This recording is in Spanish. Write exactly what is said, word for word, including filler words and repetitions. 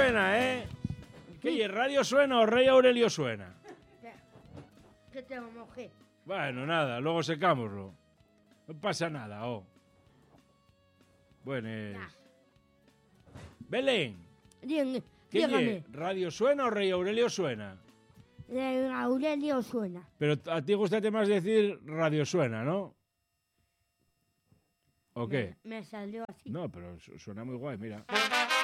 suena, ¿eh? ¿Qué? ¿Radio suena o Rey Aurelio suena? Que te mojé. Bueno, nada, luego secámoslo. No pasa nada, oh. Buenas. Belén. Dígame. ¿Qué dígame. ye? ¿Radio suena o Rey Aurelio suena? Rey Aurelio suena. Pero a ti gusta más decir radio suena, ¿no? ¿O qué? Me, me salió así. No, pero su- suena muy guay, mira.